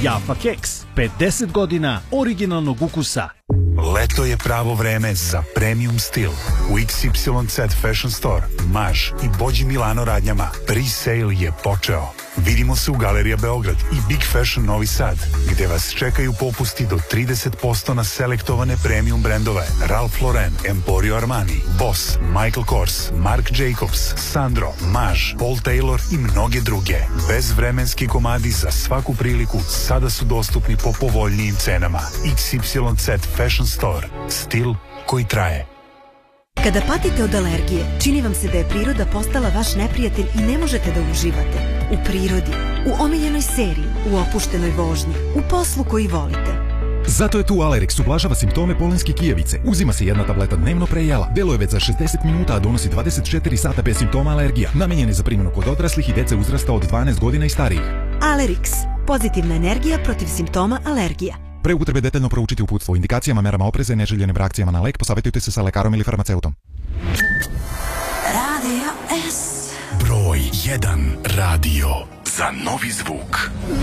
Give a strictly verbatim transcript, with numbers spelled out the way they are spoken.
Jaffa keks, pedeset godina originalnog ukusa. Leto je pravo vreme za premium stil. U iks ipsilon zet Fashion Store, Maž i Bođi Milano radnjama pre-sale je počeo. Vidimo se u Galerija Beograd i Big Fashion Novi Sad, gde vas čekaju popusti do trideset posto na selektovane premium brendove Ralph Lauren, Emporio Armani, Boss, Michael Kors, Marc Jacobs, Sandro, Maž, Paul Taylor i mnoge druge. Bezvremenski komadi za svaku priliku sada su dostupni po povoljnijim cenama. iks ipsilon zet Fashion Store. Stil koji traje. Kada patite od alergije, čini vam se da je priroda postala vaš neprijatelj i ne možete da uživate. U prirodi, u omiljenoj seriji, u opuštenoj vožnji, u poslu koji volite. Zato je tu Alerix, ublažava simptome polenske kijevice. Uzima se jedna tableta dnevno pre jela. Deluje već za šezdeset minuta, a donosi dvadeset četiri sata bez simptoma alergija. Namenjen je za primjenu kod odraslih i dece uzrasta od dvanaest godina i starijih. Alerix, pozitivna energija protiv simptoma alergija. Pre upotrebe detaljno proučiti uputstvo o indikacijama, merama opreza i neželjenim reakcijama na lek, posavetujte se sa lekarom ili farmaceutom. Radio S. Broj jedan radio za novi zvuk.